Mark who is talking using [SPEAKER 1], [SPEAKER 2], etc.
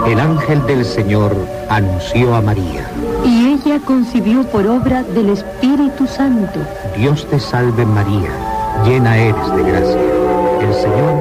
[SPEAKER 1] El ángel del Señor anunció a María.
[SPEAKER 2] Y ella concibió por obra del Espíritu Santo.
[SPEAKER 1] Dios te salve María, llena eres de gracia. El Señor